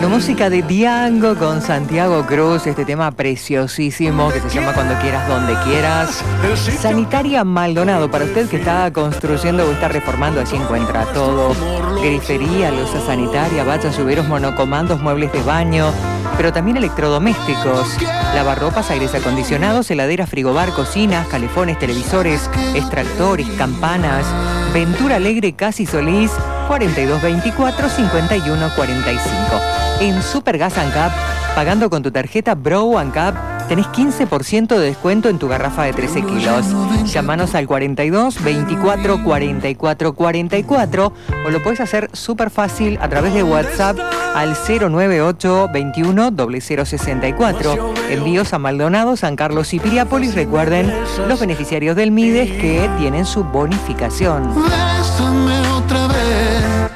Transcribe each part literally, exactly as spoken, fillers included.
música de Diango con Santiago Cruz, este tema preciosísimo que se llama Cuando quieras, donde quieras. Sanitaria Maldonado, para usted que está construyendo o está reformando, allí encuentra todo. Grifería, losa sanitaria, bachas, lluveros, monocomandos, muebles de baño, pero también electrodomésticos, lavarropas, aires acondicionados, heladeras, frigobar, cocinas, calefones, televisores, extractores, campanas. Ventura Alegre, Casi Solís, cuarenta y dos veinticuatro, cincuenta y uno cuarenta y cinco. En Supergas ANCAP, pagando con tu tarjeta Bro ANCAP, tenés quince por ciento de descuento en tu garrafa de trece kilos. Llámanos al cuarenta y dos veinticuatro cuarenta y cuatro cuarenta y cuatro o lo podés hacer súper fácil a través de WhatsApp al cero nueve ocho veintiuno cero cero sesenta y cuatro. Envíos a Maldonado, San Carlos y Piriápolis. Recuerden, los beneficiarios del MIDES que tienen su bonificación. Bésame otra vez.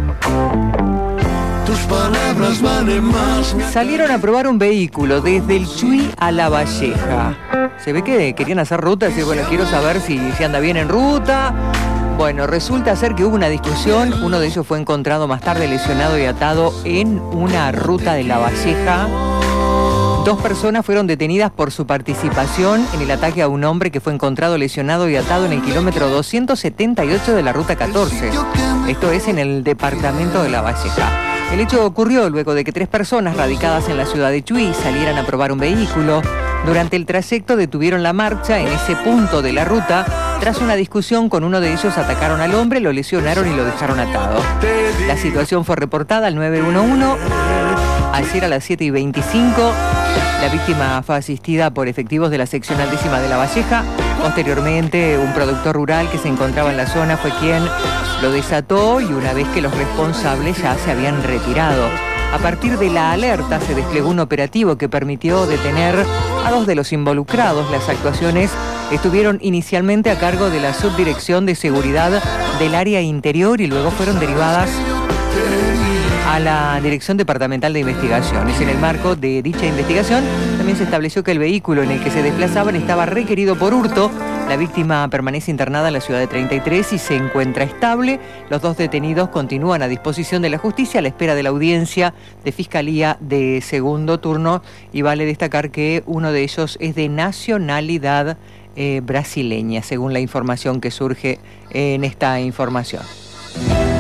Tus palabras valen más. Salieron a probar un vehículo desde el Chuy a La Valleja. Se ve que querían hacer ruta, así bueno, quiero saber si, si anda bien en ruta. Bueno, resulta ser que hubo una discusión. Uno de ellos fue encontrado más tarde lesionado y atado en una ruta de La Valleja. Dos personas fueron detenidas por su participación en el ataque a un hombre que fue encontrado lesionado y atado en el kilómetro doscientos setenta y ocho de la ruta catorce. Esto es en el departamento de La Valleja. El hecho ocurrió luego de que tres personas radicadas en la ciudad de Chuy salieran a probar un vehículo. Durante el trayecto detuvieron la marcha en ese punto de la ruta. Tras una discusión con uno de ellos, atacaron al hombre, lo lesionaron y lo dejaron atado. La situación fue reportada al nueve uno uno. Ayer a las siete y veinticinco, la víctima fue asistida por efectivos de la seccional décima de La Valleja. Posteriormente, un productor rural que se encontraba en la zona fue quien lo desató y una vez que los responsables ya se habían retirado. A partir de la alerta se desplegó un operativo que permitió detener a dos de los involucrados. Las actuaciones estuvieron inicialmente a cargo de la Subdirección de Seguridad del Área Interior y luego fueron derivadas a la Dirección Departamental de Investigaciones. En el marco de dicha investigación, también se estableció que el vehículo en el que se desplazaban estaba requerido por hurto. La víctima permanece internada en la ciudad de treinta y tres y se encuentra estable. Los dos detenidos continúan a disposición de la justicia a la espera de la audiencia de Fiscalía de segundo turno. Y vale destacar que uno de ellos es de nacionalidad eh, brasileña, según la información que surge en esta información.